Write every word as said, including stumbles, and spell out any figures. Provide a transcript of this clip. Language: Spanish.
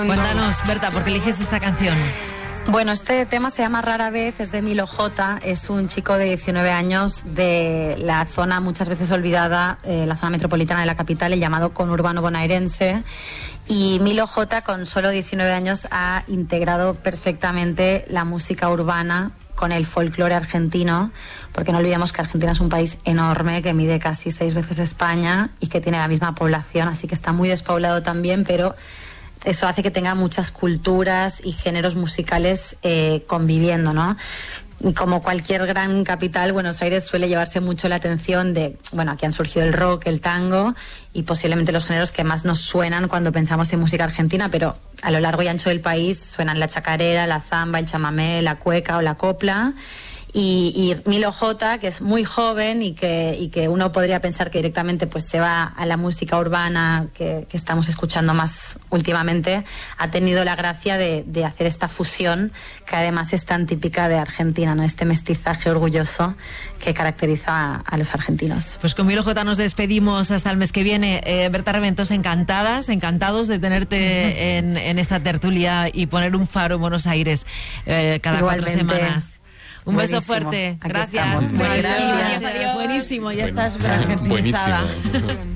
Cuéntanos, Berta, ¿por qué eliges esta canción? Bueno, este tema se llama Rara Vez, es de Milo J, es un chico de diecinueve años de la zona muchas veces olvidada, eh, la zona metropolitana de la capital, el llamado conurbano bonaerense. Y Milo J, con solo diecinueve años, ha integrado perfectamente la música urbana con el folclore argentino, porque no olvidemos que Argentina es un país enorme que mide casi seis veces España y que tiene la misma población, así que está muy despoblado también, pero eso hace que tenga muchas culturas y géneros musicales eh, conviviendo, ¿no? Y como cualquier gran capital, Buenos Aires suele llevarse mucho la atención de, bueno, aquí han surgido el rock, el tango y posiblemente los géneros que más nos suenan cuando pensamos en música argentina, pero a lo largo y ancho del país suenan la chacarera, la zamba, el chamamé, la cueca o la copla. Y, y Milo J, que es muy joven y que, y que uno podría pensar que directamente pues se va a la música urbana que, que estamos escuchando más últimamente, ha tenido la gracia de, de hacer esta fusión que además es tan típica de Argentina, ¿no? Este mestizaje orgulloso que caracteriza a, a los argentinos. Pues con Milo J nos despedimos hasta el mes que viene. Eh, Berta Raventós, encantadas, encantados de tenerte en, en esta tertulia y poner un faro en Buenos Aires eh, cada Igualmente. cuatro semanas. Un Buenísimo. beso fuerte. Aquí Gracias. estamos. Buenísimo, Gracias. Adiós. Buenísimo, ya Bueno, estás argentinizada. buenísimo.